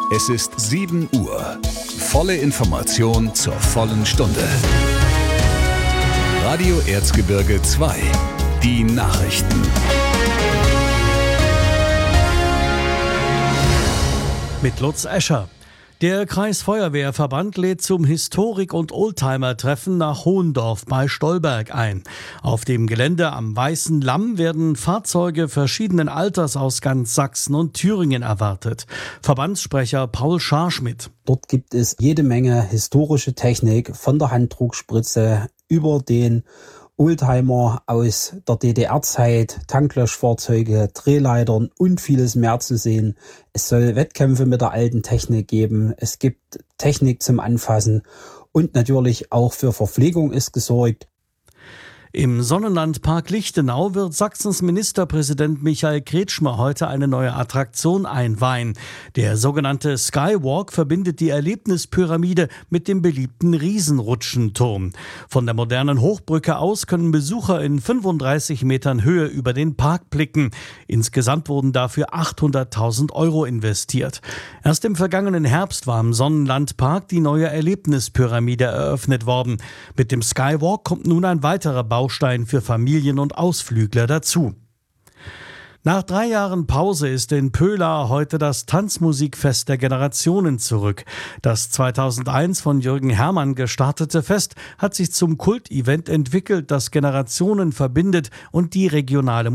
Es ist 7 Uhr. Volle Information zur vollen Stunde. Radio Erzgebirge 2. Die Nachrichten. Mit Lutz Escher. Der Kreisfeuerwehrverband lädt zum Historik- und Oldtimer-Treffen nach Hohendorf bei Stolberg ein. Auf dem Gelände am Weißen Lamm werden Fahrzeuge verschiedenen Alters aus ganz Sachsen und Thüringen erwartet. Verbandssprecher Paul Scharschmidt. Dort gibt es jede Menge historische Technik, von der Handdruckspritze über den Oldtimer aus der DDR-Zeit, Tanklöschfahrzeuge, Drehleitern und vieles mehr zu sehen. Es soll Wettkämpfe mit der alten Technik geben. Es gibt Technik zum Anfassen und natürlich auch für Verpflegung ist gesorgt. Im Sonnenlandpark Lichtenau wird Sachsens Ministerpräsident Michael Kretschmer heute eine neue Attraktion einweihen. Der sogenannte Skywalk verbindet die Erlebnispyramide mit dem beliebten Riesenrutschenturm. Von der modernen Hochbrücke aus können Besucher in 35 Metern Höhe über den Park blicken. Insgesamt wurden dafür 800.000 € investiert. Erst im vergangenen Herbst war im Sonnenlandpark die neue Erlebnispyramide eröffnet worden. Mit dem Skywalk kommt nun ein weiterer Baustein für Familien und Ausflügler dazu. Nach 3 Jahren Pause ist in Pöhla heute das Tanzmusikfest der Generationen zurück. Das 2001 von Jürgen Herrmann gestartete Fest hat sich zum Kultevent entwickelt, das Generationen verbindet und die regionale